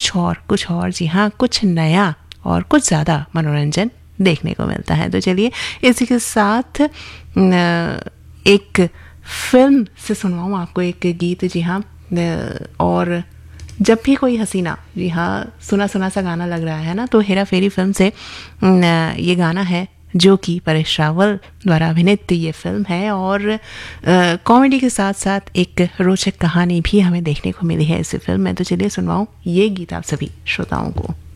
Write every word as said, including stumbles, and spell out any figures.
कुछ और कुछ और जी हाँ कुछ नया और कुछ ज़्यादा मनोरंजन देखने को मिलता है। तो चलिए इसी के साथ एक फिल्म से सुनवाऊँ आपको एक गीत। जी हाँ, और जब भी कोई हसीना, जी हाँ सुना सुना सा गाना लग रहा है ना, तो हेरा फेरी फिल्म से ये गाना है जो कि परेश रावल द्वारा अभिनीत ये फिल्म है। और कॉमेडी के साथ साथ एक रोचक कहानी भी हमें देखने को मिली है इस फिल्म में। तो चलिए सुनवाऊँ ये गीत आप सभी श्रोताओं को।